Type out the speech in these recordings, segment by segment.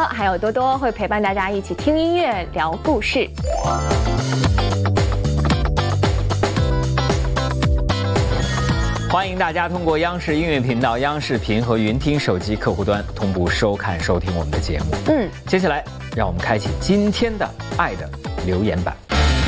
还有多多会陪伴大家一起听音乐、聊故事。 欢迎大家通过央视音乐频道、央视频和云听手机客户端同步收看、收听我们的节目。接下来让我们开启今天的爱的留言板。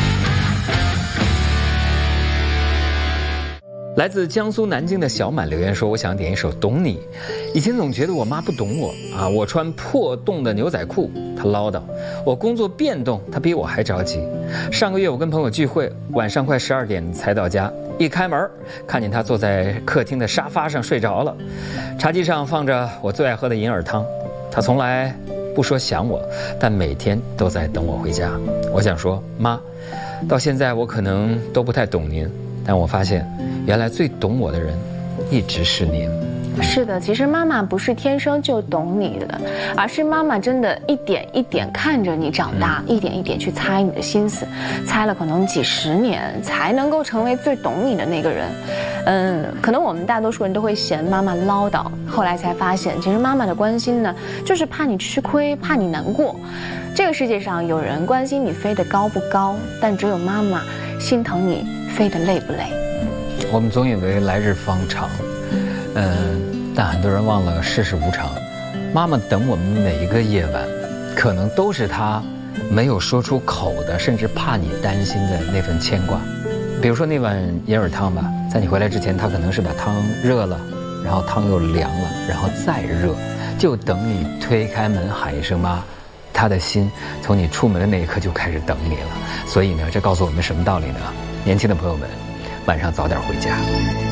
来自江苏南京的小满留言说：“我想点一首《懂你》。以前总觉得我妈不懂我啊，我穿破洞的牛仔裤，她唠叨；我工作变动，她比我还着急。上个月我跟朋友聚会，晚上快12点才到家，一开门看见她坐在客厅的沙发上睡着了，茶几上放着我最爱喝的银耳汤。她从来不说想我，但每天都在等我回家。我想说，妈，到现在我可能都不太懂您。”但我发现，原来最懂我的人，一直是您。 是的，其实妈妈不是天生就懂你的，而是妈妈真的一点一点看着你长大，一点一点去猜你的心思，猜了可能几十年，才能够成为最懂你的那个人。可能我们大多数人都会嫌妈妈唠叨，后来才发现，其实妈妈的关心呢，就是怕你吃亏，怕你难过。这个世界上有人关心你飞得高不高，但只有妈妈心疼你飞得累不累。 我们总以为来日方长，但很多人忘了世事无常。妈妈等我们每一个夜晚，可能都是她没有说出口的，甚至怕你担心的那份牵挂。比如说那碗银耳汤吧，在你回来之前，她可能是把汤热了，然后汤又凉了，然后再热，就等你推开门喊一声妈，她的心从你出门的那一刻就开始等你了。所以呢，这告诉我们什么道理呢？年轻的朋友们，晚上早点回家。